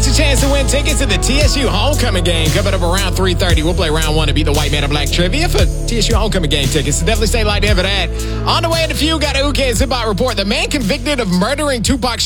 a chance to win tickets to the TSU Homecoming game coming up around 3:30. We'll play round one to beat the White Man in Black trivia for TSU Homecoming game tickets. So definitely stay lined in for that. On the way in a few, got a Who Cares Hip Hop report. The man convicted of murdering Tupac